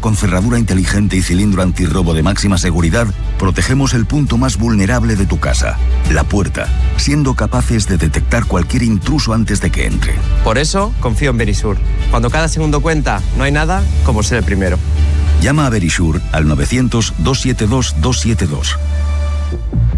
con cerradura inteligente y cilindro antirrobo de máxima seguridad, protegemos el punto más vulnerable de tu casa, la puerta, siendo capaces de detectar cualquier intruso antes de que entre. Por eso, confío en Verisur. Cuando cada segundo cuenta, no hay nada como ser el primero. Llama a Verisur al 900-272-272.